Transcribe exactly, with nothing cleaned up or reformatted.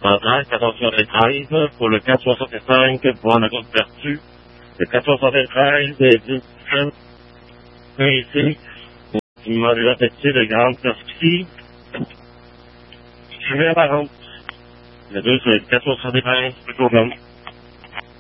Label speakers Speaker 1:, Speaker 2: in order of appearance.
Speaker 1: Central, quatorze soixante-treize, pour le quatre soixante-cinq, pour en avoir perçu. Le quatre soixante-treize, dix ici, il m'a déjà affecté de grande perspective. Je vais à la rampe. Le deux, c'est le quatre soixante-treize, plus court.